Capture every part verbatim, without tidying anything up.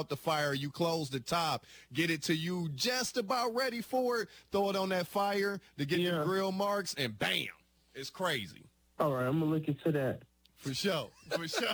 the fire, you close the top, get it to you just about ready for it, throw it on that fire to get Yeah. the grill marks, and bam, it's crazy. All right, I'm going to look into that. For sure, for sure.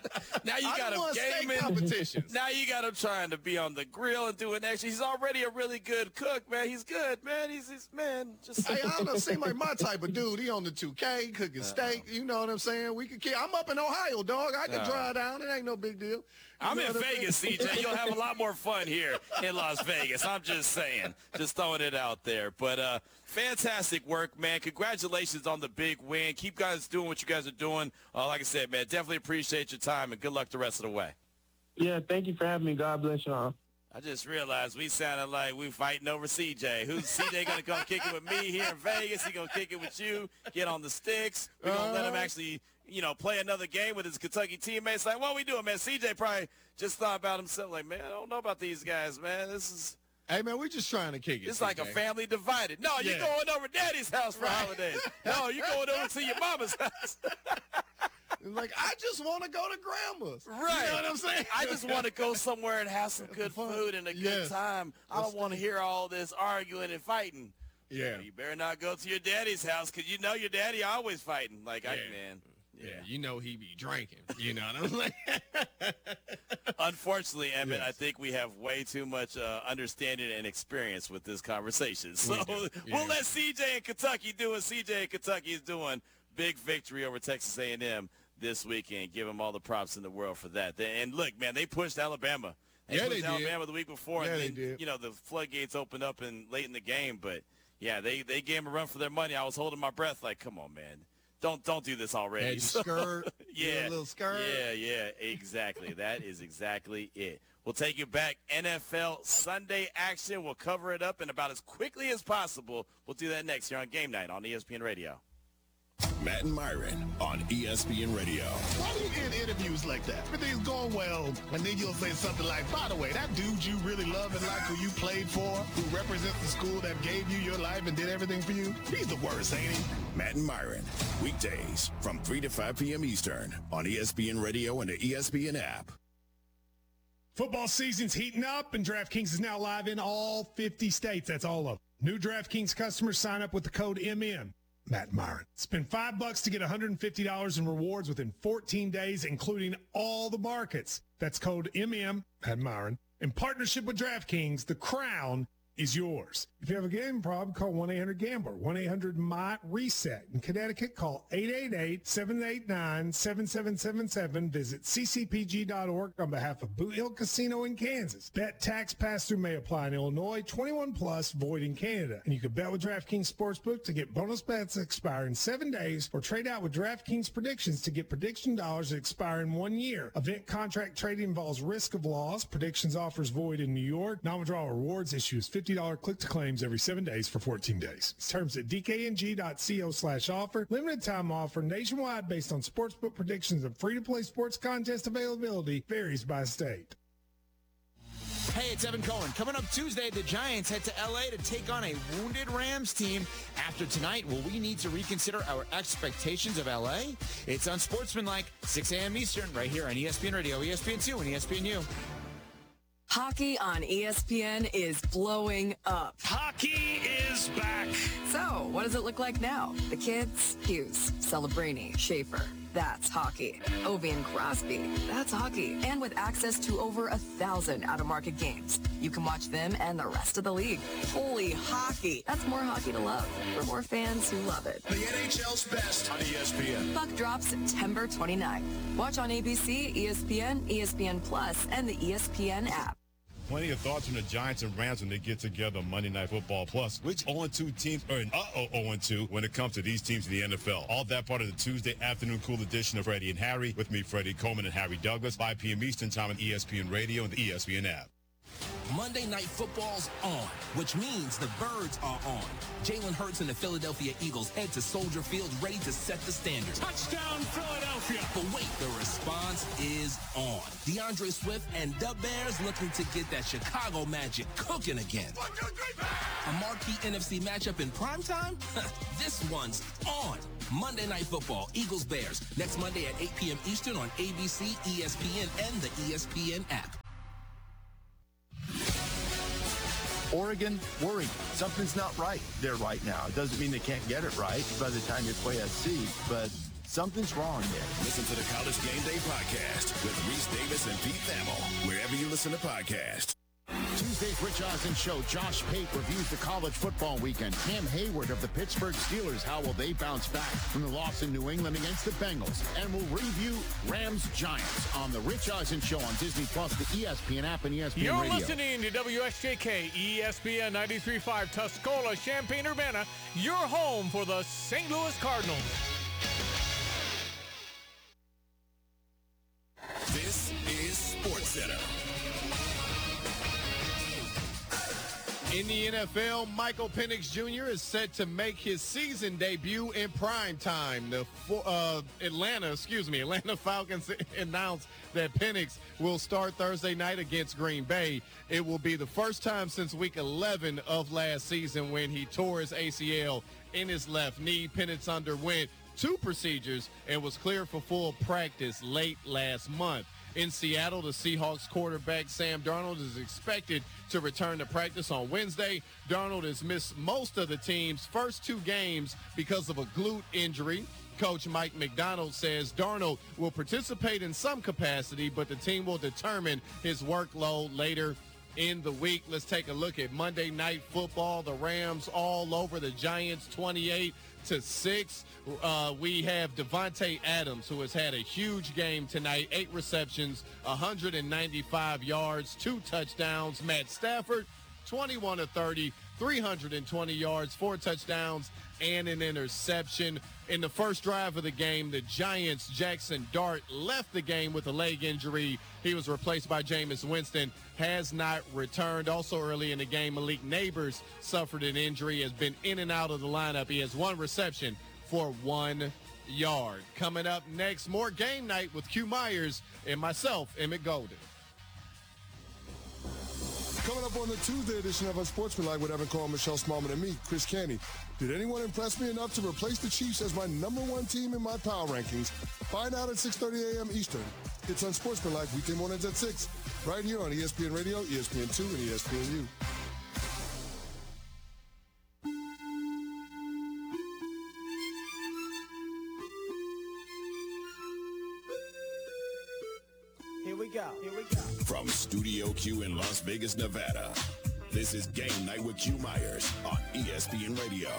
Now you I got him won steak gaming. competitions. Now you got him trying to be on the grill and doing extra. He's already a really good cook, man. He's good, man. He's, he's man. Just Hey, I don't know, seem like my type of dude. He on the two K, cooking steak. You know what I'm saying? We could. I'm up in Ohio, dog. I can Uh, drive down. It ain't no big deal. You I'm know in what I'm Vegas, saying? C J. You'll have a lot more fun here in Las Vegas. I'm just saying. Just throwing it out there. But uh, fantastic work, man. Congratulations on the big win. Keep guys doing what you guys are doing. Uh, like I said, man, definitely appreciate your time, and good luck the rest of the way. Yeah, thank you for having me. God bless y'all. I just realized we sounded like we fighting over C J. Who's C J going to come kick it with me here in Vegas? He going to kick it with you, get on the sticks. We're going to let him actually, you know, play another game with his Kentucky teammates. Like, what are we doing, man? C J probably just thought about himself like, man, I don't know about these guys, man. This is Hey, man, we just trying to kick it. it's like a C J. family divided. No, you're Yeah. going over Daddy's house for holidays. No, you're going over to your mama's house. It's like, I just want to go to grandma's. Right. You know what I'm saying? I just want to go somewhere and have some good food and a good Yes. time. I don't want to hear all this arguing and fighting. Yeah. You better not go to your daddy's house because you know your daddy always fighting. Like, I, Yeah. man. Yeah, you know he be drinking. You know what I'm saying? Unfortunately, Emmett, Yes. I think we have way too much uh, understanding and experience with this conversation. So We do. we'll Yeah. let C J in Kentucky do what C J in Kentucky is doing. Big victory over Texas A and M this weekend. Give them all the props in the world for that. They- And look, man, they pushed Alabama. They Yeah, pushed they did. Alabama the week before, Yeah, and they then did. you know the floodgates opened up in late in the game. But yeah, they they gave them a run for their money. I was holding my breath, like, come on, man. Don't don't do this already. Had you So- skirt, yeah, a little skirt. Yeah, yeah, exactly. That is exactly it. We'll take you back. N F L Sunday action. We'll cover it up in about as quickly as possible. We'll do that next here on Game Night on E S P N Radio. Matt and Myron on E S P N Radio. Why do you get interviews like that? Everything's going well, and then you'll say something like, by the way, that dude you really love and like who you played for, who represents the school that gave you your life and did everything for you, he's the worst, ain't he? Matt and Myron, weekdays from three to five p.m. Eastern on E S P N Radio and the E S P N app. Football season's heating up, and DraftKings is now live in all fifty states. That's all of them. New DraftKings customers sign up with the code M M. Matt Myron. Spend five bucks to get one hundred fifty dollars in rewards within fourteen days, including all the markets. That's code M M, Matt Myron. In partnership with DraftKings, the crown is yours. If you have a gambling problem, call one eight hundred gambler, one eight hundred M Y reset. In Connecticut, call eight eight eight, seven eight nine, seven seven seven seven. Visit c c p g dot org on behalf of Boot Hill Casino in Kansas. Bet tax pass-through may apply in Illinois, twenty-one plus, void in Canada. And you can bet with DraftKings Sportsbook to get bonus bets that expire in seven days or trade out with DraftKings predictions to get prediction dollars that expire in one year. Event contract trading involves risk of loss. Predictions offers void in New York. Non-withdrawal rewards issues fifty dollars click-to-claims every seven days for fourteen days. Terms at d k n g dot co slash offer. Limited time offer nationwide based on sportsbook predictions and free-to-play sports contest availability varies by state. Hey, it's Evan Cohen. Coming up Tuesday, the Giants head to L A to take on a wounded Rams team. After tonight, will we need to reconsider our expectations of L A? It's Unsportsmanlike, six a.m. Eastern, right here on E S P N Radio, E S P N two, and E S P N U. Hockey on E S P N is blowing up. Hockey is back. So, what does it look like now? The kids? Hughes, Celebrini, Schaefer. That's hockey. Ovi and Crosby. That's hockey. And with access to over a thousand out-of-market games, you can watch them and the rest of the league. Holy hockey. That's more hockey to love for more fans who love it. The N H L's best on E S P N. Puck drops September twenty-ninth. Watch on A B C, E S P N, E S P N Plus, and the E S P N app. Plenty of thoughts from the Giants and Rams when they get together on Monday Night Football. Plus, which oh and two teams are an uh-oh oh and two when it comes to these teams in the N F L. All that part of the Tuesday afternoon cool edition of Freddie and Harry. With me, Freddie Coleman and Harry Douglas. five p.m. Eastern time on E S P N Radio and the E S P N app. Monday Night Football's on, which means the Birds are on. Jalen Hurts and the Philadelphia Eagles head to Soldier Field ready to set the standard. Touchdown, Philadelphia. But wait, the response is on. DeAndre Swift and the Bears looking to get that Chicago magic cooking again. One, two, three, A marquee N F C matchup in primetime? This one's on. Monday Night Football, Eagles-Bears, next Monday at eight p.m. Eastern on A B C, E S P N, and the E S P N app. Oregon, worried. Something's not right there right now. It doesn't mean they can't get it right by the time you play S C, but something's wrong there. Listen to the College Game Day podcast with Reese Davis and Pete Thamel, wherever you listen to podcasts. Tuesday's Rich Eisen show, Josh Pate reviews the college football weekend. Cam Hayward of the Pittsburgh Steelers, how will they bounce back from the loss in New England against the Bengals? And we'll review Rams-Giants on the Rich Eisen show on Disney Plus, the E S P N app, and E S P N You're Radio. listening to W S J K, E S P N ninety-three point five, Tuscola, Champaign-Urbana, your home for the Saint Louis Cardinals. This is SportsCenter. In the N F L, Michael Penix Junior is set to make his season debut in prime time. The uh, Atlanta, excuse me, Atlanta Falcons announced that Penix will start Thursday night against Green Bay. It will be the first time since week eleven of last season when he tore his A C L in his left knee. Penix underwent two procedures and was cleared for full practice late last month. In Seattle, the Seahawks quarterback Sam Darnold is expected to return to practice on Wednesday. Darnold has missed most of the team's first two games because of a glute injury. Coach Mike McDonald says Darnold will participate in some capacity, but the team will determine his workload later in the week. Let's take a look at Monday Night Football. The Rams all over the Giants, twenty-eight to six. Uh, we have Devontae Adams, who has had a huge game tonight. Eight receptions, one hundred ninety-five yards, two touchdowns. Matt Stafford, twenty-one to thirty, three hundred twenty yards, four touchdowns, and an interception. In the first drive of the game, the Giants' Jackson Dart left the game with a leg injury. He was replaced by Jameis Winston, has not returned. Also early in the game, Malik Neighbors suffered an injury, has been in and out of the lineup. He has one reception for one yard. Coming up next, more game night with Q Myers and myself, Emmett Golden. Coming up on the Tuesday edition of Unsportsmanlike with Evan Cole, Michelle Smallman, and me, Chris Canty. Did anyone impress me enough to replace the Chiefs as my number one team in my power rankings? Find out at six thirty a.m. Eastern. It's Unsportsmanlike weekday mornings at six, right here on E S P N Radio, E S P N two, and E S P N U. Here we go. Here we go. From Studio Q in Las Vegas, Nevada, this is Game Night with Q Myers on E S P N Radio.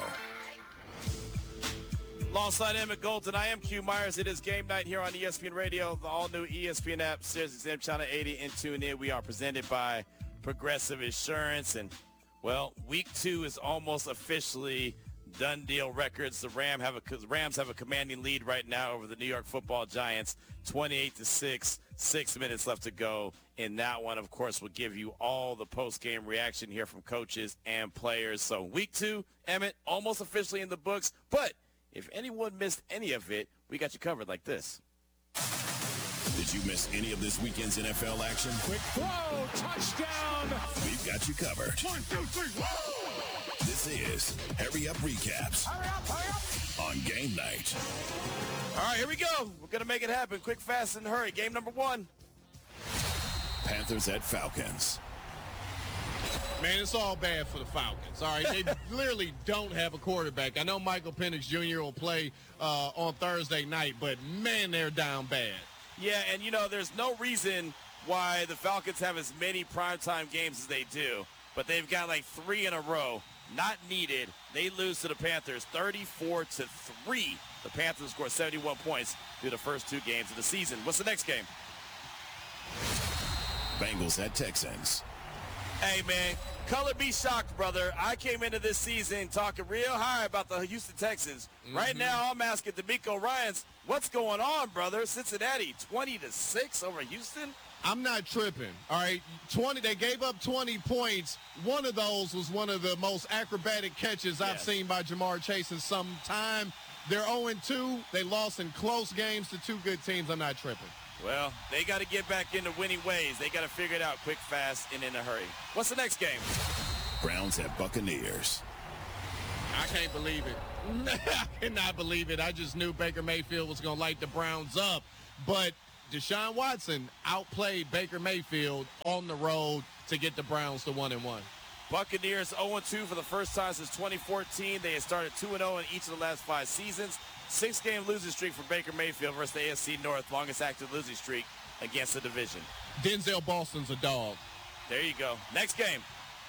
Alongside Emmett Golden, I am Q Myers. It is Game Night here on E S P N Radio, the all-new E S P N app, Sirius X M Channel eighty, and tune in. We are presented by Progressive Insurance. And, well, week two is almost officially done deal records. The Ram have a, Rams have a commanding lead right now over the New York Football Giants, twenty-eight to six. Six minutes left to go in that one. Of course, we'll give you all the post-game reaction here from coaches and players. So week two, Emmett, almost officially in the books. But if anyone missed any of it, we got you covered like this. Did you miss any of this weekend's N F L action? Quick throw, touchdown. We've got you covered. One, two, three, whoa! This is Hurry Up Recaps Hurry up, hurry up. on Game Night. All right, here we go. We're going to make it happen. Quick, fast, and hurry. Game number one. Panthers at Falcons. Man, it's all bad for the Falcons. All right, they clearly don't have a quarterback. I know Michael Penix Junior will play uh, on Thursday night, but, man, they're down bad. Yeah, and, you know, there's no reason why the Falcons have as many primetime games as they do, but they've got like three in a row. Not needed. They lose to the Panthers thirty-four to three. The Panthers score seventy-one points through the first two games of the season. What's the next game? Bengals at Texans. Hey, man, color be shocked, brother. I came into this season talking real high about the Houston Texans. Mm-hmm. Right now, I'm asking D'Amico Ryans, what's going on, brother? Cincinnati, twenty to six over Houston? I'm not tripping. All right, twenty. They gave up twenty points. One of those was one of the most acrobatic catches yes. I've seen by Jamar Chase in some time. They're oh and two. They lost in close games to two good teams. I'm not tripping. Well, they got to get back into winning ways. They got to figure it out quick, fast, and in a hurry. What's the next game? Browns at Buccaneers. I can't believe it. I cannot believe it. I just knew Baker Mayfield was going to light the Browns up. But Deshaun Watson outplayed Baker Mayfield on the road to get the Browns to one and one. Buccaneers oh and two for the first time since twenty fourteen. They had started two and oh in each of the last five seasons. Six-game losing streak for Baker Mayfield versus the A F C North, longest active losing streak against the division. Denzel Boston's a dog. There you go. Next game.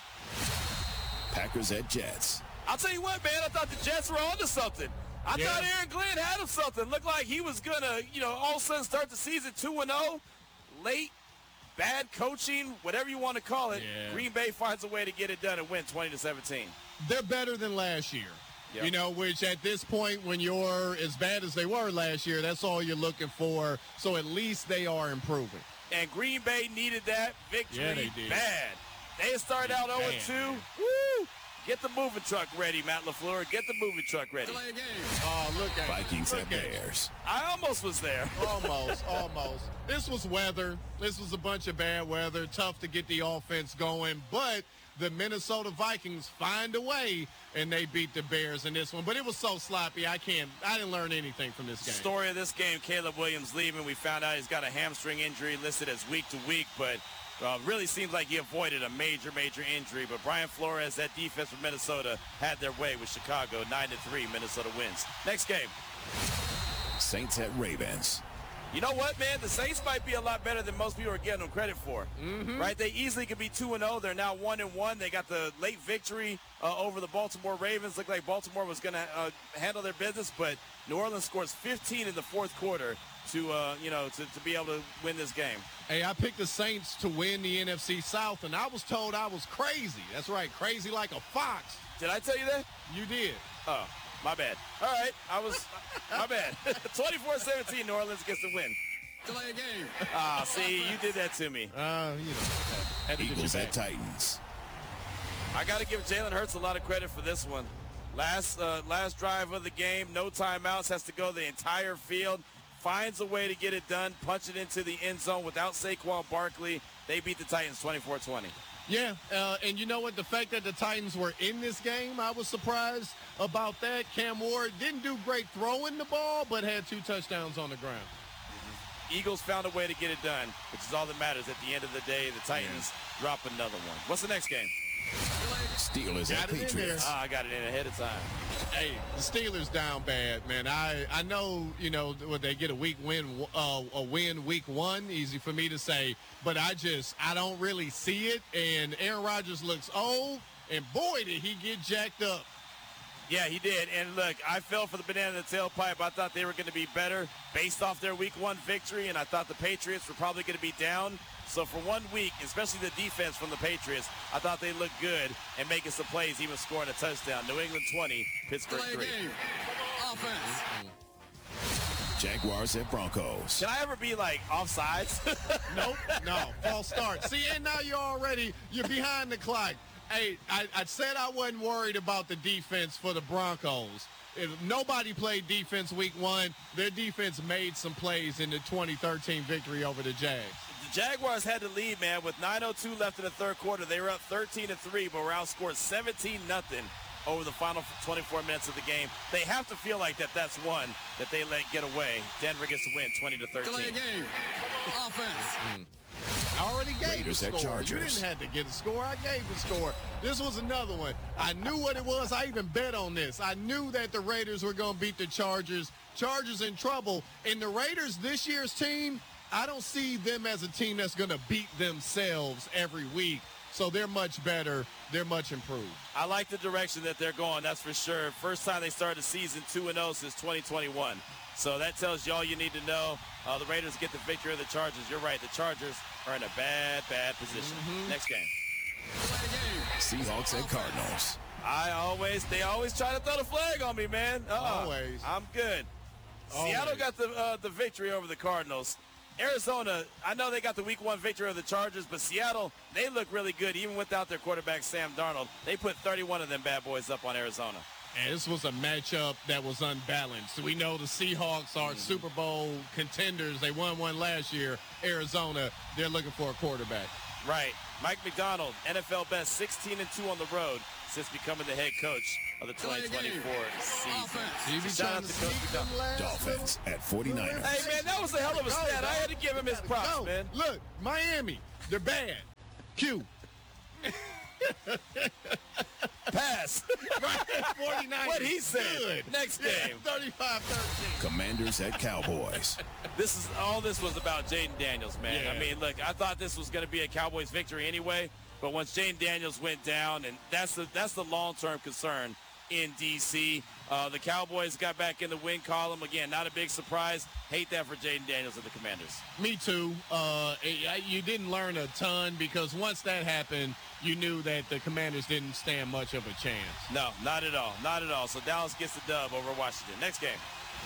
Packers at Jets. I'll tell you what, man, I thought the Jets were onto something. I Yeah. thought Aaron Glenn had him something. Looked like he was going to, you know, all of a sudden start the season two and oh. Late, bad coaching, whatever you want to call it. Yeah. Green Bay finds a way to get it done and win twenty to seventeen. They're better than last year. Yep. You know, which at this point, when you're as bad as they were last year, that's all you're looking for. So at least they are improving. And Green Bay needed that victory Yeah, they did. bad. They had started out oh and two. Woo! Get the moving truck ready, Matt LaFleur. Get the moving truck ready. Oh, look at Vikings look at at Bears. I almost was there. Almost, almost. This was weather. This was a bunch of bad weather. Tough to get the offense going. But the Minnesota Vikings find a way, and they beat the Bears in this one. But it was so sloppy, I can't, I didn't learn anything from this game. Story of this game, Caleb Williams leaving. We found out he's got a hamstring injury listed as week to week, but uh, really seems like he avoided a major, major injury. But Brian Flores, that defense from Minnesota, had their way with Chicago. nine to three, Minnesota wins. Next game. Saints at Ravens. You know what, man? The Saints might be a lot better than most people are getting them credit for. Mm-hmm. Right? They easily could be two and oh. They're now one and one. They got the late victory uh, over the Baltimore Ravens. Looked like Baltimore was going to uh, handle their business, but New Orleans scores fifteen in the fourth quarter to, uh, you know, to, to be able to win this game. Hey, I picked the Saints to win the N F C South, and I was told I was crazy. That's right, crazy like a fox. Did I tell you that? You did. Oh, my bad. All right, I was, my bad. twenty-four seventeen, New Orleans gets the win. Delay a game. Ah, see, you did that to me. Uh, you know, had to get Eagles you at back. Titans. I got to give Jalen Hurts a lot of credit for this one. Last uh, last drive of the game, no timeouts, has to go the entire field, finds a way to get it done, punch it into the end zone without Saquon Barkley. They beat the Titans twenty-four twenty. Yeah, uh, and you know what? The fact that the Titans were in this game, I was surprised about that. Cam Ward didn't do great throwing the ball, but had two touchdowns on the ground. Eagles found a way to get it done, which is all that matters. At the end of the day, the Titans yeah. drop another one. What's the next game? Steelers Got at it in Patriots. Ah, I got it in ahead of time. Hey, the Steelers down bad, man. I, I know, you know, would they get a week win, uh, a win week one? Easy for me to say, but I just, I don't really see it. And Aaron Rodgers looks old, and boy, did he get jacked up. Yeah, he did. And look, I fell for the banana in the tailpipe. I thought they were going to be better based off their week one victory, and I thought the Patriots were probably going to be down. So for one week, especially the defense from the Patriots, I thought they looked good and making some plays, even scoring a touchdown. New England twenty, Pittsburgh three. Offense. Jaguars at Broncos. Can I ever be like offsides? Nope, no, false start. See, and now you're already, you're behind the clock. Hey, I, I said I wasn't worried about the defense for the Broncos. If nobody played defense week one, their defense made some plays in the twenty thirteen victory over the Jags. The Jaguars had the lead, man, with nine oh two left in the third quarter. They were up thirteen to three, but were outscored seventeen nothing over the final twenty-four minutes of the game. They have to feel like that that's one that they let get away. Denver gets to win twenty to thirteen. Delay a game. Offense. Mm. I already gave Raiders the at score. Chargers. You didn't have to get a score. I gave the score. This was another one. I knew what it was. I even bet on this. I knew that the Raiders were going to beat the Chargers. Chargers in trouble. And the Raiders, this year's team, I don't see them as a team that's going to beat themselves every week. So they're much better. They're much improved. I like the direction that they're going, that's for sure. First time they started the season two and oh since twenty twenty-one. So that tells you all you need to know. Uh, the Raiders get the victory of the Chargers. You're right. The Chargers are in a bad, bad position. Mm-hmm. Next game. Seahawks at Cardinals. I always, they always try to throw the flag on me, man. Uh-uh. Always. I'm good. Always. Seattle got the uh, the victory over the Cardinals. Arizona, I know they got the week one victory over the Chargers, but Seattle, they look really good even without their quarterback, Sam Darnold. They put thirty-one of them bad boys up on Arizona. And this was a matchup that was unbalanced. We know the Seahawks are mm-hmm. Super Bowl contenders. They won one last year. Arizona, they're looking for a quarterback. Right. Mike McDonald, N F L best, sixteen and two on the road since becoming the head coach of the twenty twenty-four season. Shout out to Coach McDonald. Dolphins at forty-niners. Hey, man, that was a hell of a stat. I had to give him his props, Go. man. Look, Miami, they're bad. Q. Pass. forty-nine. What he said. Good. Next Yeah, game. thirty-five thirteen. Commanders at Cowboys. This is all this was about Jaden Daniels, man. Yeah. I mean, look, I thought this was going to be a Cowboys victory anyway, but once Jaden Daniels went down, and that's the that's the long-term concern in D C. Uh, the Cowboys got back in the win column again. Not a big surprise. Hate that for Jaden Daniels and the Commanders. Me too. Uh, it- you didn't learn a ton because once that happened, you knew that the Commanders didn't stand much of a chance. No, not at all. Not at all. So Dallas gets the dub over Washington. Next game.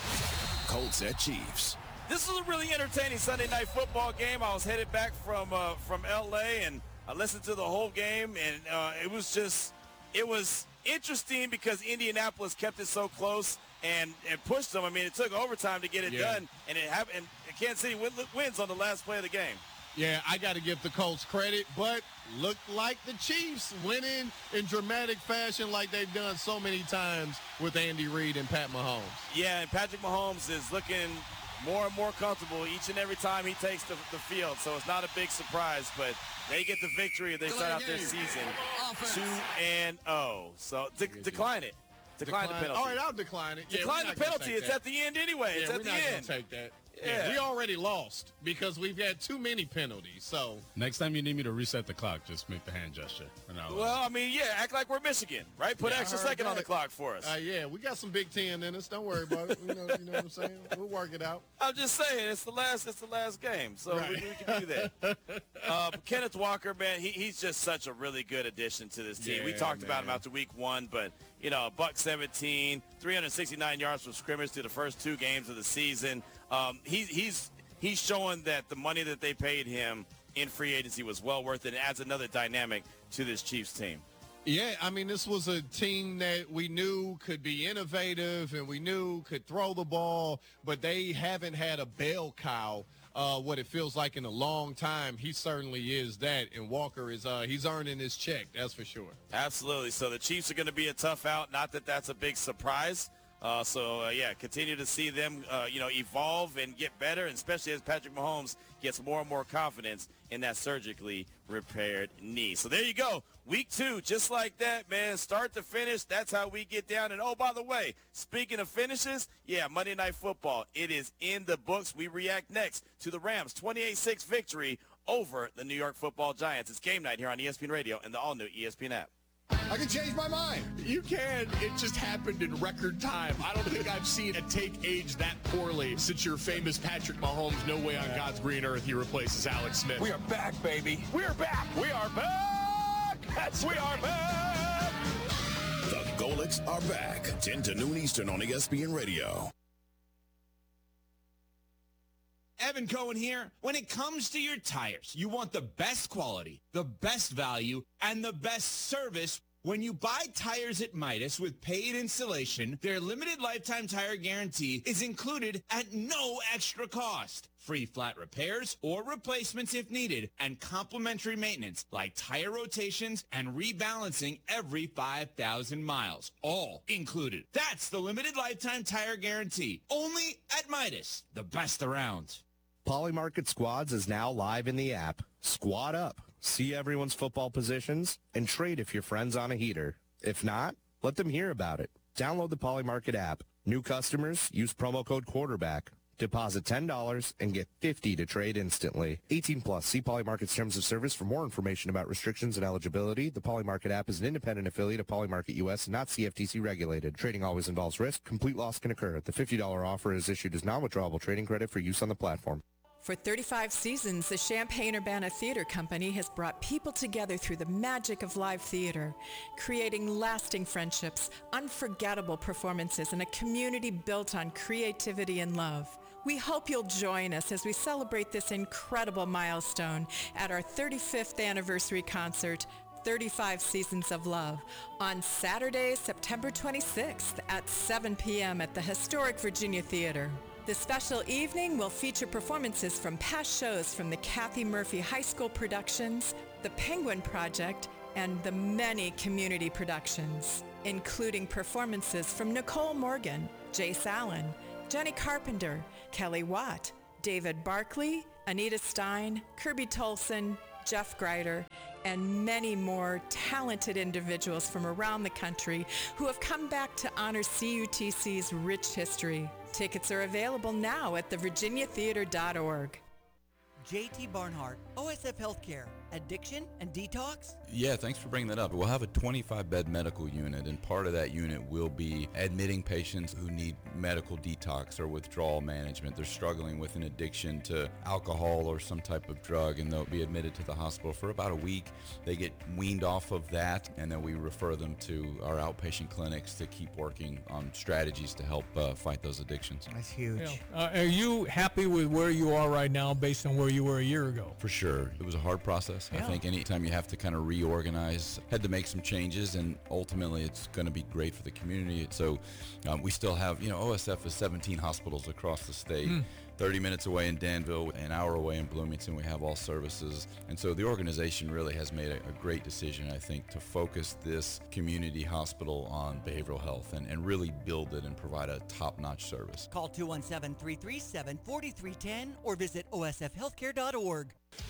Colts at Chiefs. This was a really entertaining Sunday night football game. I was headed back from uh, from L A and I listened to the whole game, and uh, it was just it was interesting because Indianapolis kept it so close and, and pushed them. I mean, it took overtime to get it Yeah. done, and it happened. And Kansas City win, wins on the last play of the game. Yeah, I got to give the Colts credit, but looked like the Chiefs winning in dramatic fashion like they've done so many times with Andy Reid and Pat Mahomes. Yeah, and Patrick Mahomes is looking more and more comfortable each and every time he takes the, the field. So it's not a big surprise, but they get the victory. They start out their season two and oh. So de- decline it. Decline, the penalty. All right, I'll decline it. Yeah, Decline we're the not gonna penalty. take It's that. at the end anyway. Yeah, it's at we're the not end. gonna take that. Yeah. Yeah, we already lost because we've had too many penalties. So Next time you need me to reset the clock, just make the hand gesture. And I'll, Well, I mean, yeah, act like we're Michigan, right? Put Yeah, an I extra heard second on the that. clock for us. Uh, yeah, we got some Big Ten in us. Don't worry about it. You know, you know what I'm saying? We'll work it out. I'm just saying, it's the last, it's the last game, so Right. we, we can do that. uh, but Kenneth Walker, man, he, he's just such a really good addition to this team. we Yeah, talked about him man. after week one, but you know, buck seventeen, three hundred sixty-nine yards from scrimmage through the first two games of the season. Um, he, he's he's showing that the money that they paid him in free agency was well worth it. It adds another dynamic to this Chiefs team. Yeah, I mean, this was a team that we knew could be innovative and we knew could throw the ball, but they haven't had a bell cow, uh, what it feels like in a long time. He certainly is that, and Walker is uh, he's earning his check, that's for sure. Absolutely. So the Chiefs are going to be a tough out. Not that that's a big surprise. Uh, so, uh, yeah, continue to see them, uh, you know, evolve and get better, and especially as Patrick Mahomes gets more and more confidence in that surgically repaired knee. So there you go. Week two, just like that, man. Start to finish. That's how we get down. And, oh, by the way, speaking of finishes, yeah, Monday Night Football, it is in the books. We react next to the Rams' twenty-eight six victory over the New York Football Giants. It's game night here on E S P N Radio and the all-new E S P N app. I can change my mind. You can. It just happened in record time. I don't think I've seen a take age that poorly since your famous Patrick Mahomes, no way on God's green earth he replaces Alex Smith. We are back, baby. We are back. We are back. That's we are back. The Golics are back. ten to noon Eastern on E S P N Radio. Evan Cohen here. When it comes to your tires, you want the best quality, the best value, and the best service. When you buy tires at Midas with paid installation, their limited lifetime tire guarantee is included at no extra cost. Free flat repairs or replacements if needed, and complimentary maintenance like tire rotations and rebalancing every five thousand miles. All included. That's the limited lifetime tire guarantee. Only at Midas. The best around. Polymarket Squads is now live in the app. Squad up, see everyone's football positions, and trade if your friend's on a heater. If not, let them hear about it. Download the Polymarket app. New customers, use promo code quarterback. Deposit ten dollars and get fifty dollars to trade instantly. eighteen plus. See Polymarket's terms of service for more information about restrictions and eligibility. The Polymarket app is an independent affiliate of Polymarket U S and not C F T C regulated. Trading always involves risk. Complete loss can occur. The fifty dollars offer is issued as non-withdrawable trading credit for use on the platform. For thirty-five seasons, the Champaign-Urbana Theater Company has brought people together through the magic of live theater, creating lasting friendships, unforgettable performances, and a community built on creativity and love. We hope you'll join us as we celebrate this incredible milestone at our thirty-fifth anniversary concert, thirty-five Seasons of Love, on Saturday, September twenty-sixth at seven p.m. at the historic Virginia Theater. The special evening will feature performances from past shows from the Kathy Murphy High School Productions, the Penguin Project, and the many community productions, including performances from Nicole Morgan, Jace Allen, Jenny Carpenter, Kelly Watt, David Barkley, Anita Stein, Kirby Tolson, Jeff Greider, and many more talented individuals from around the country who have come back to honor C U T C's rich history. Tickets are available now at the virginia theater dot org. J T Barnhart, O S F Healthcare, addiction and detox? Yeah, thanks for bringing that up. We'll have a twenty-five bed medical unit, and part of that unit will be admitting patients who need medical detox or withdrawal management. They're struggling with an addiction to alcohol or some type of drug, and they'll be admitted to the hospital for about a week. They get weaned off of that, and then we refer them to our outpatient clinics to keep working on strategies to help uh, fight those addictions. That's huge. Yeah. Uh, are you happy with where you are right now based on where you were a year ago? For sure. It was a hard process. Yeah. I think anytime you have to kind of reorganize, had to make some changes, and ultimately it's going to be great for the community. So um, we still have, you know, O S F is seventeen hospitals across the state. Mm. thirty minutes away in Danville, an hour away in Bloomington, we have all services. And so the organization really has made a, a great decision, I think, to focus this community hospital on behavioral health and, and really build it and provide a top-notch service. Call two one seven, three three seven, four three one zero or visit O S F healthcare dot org.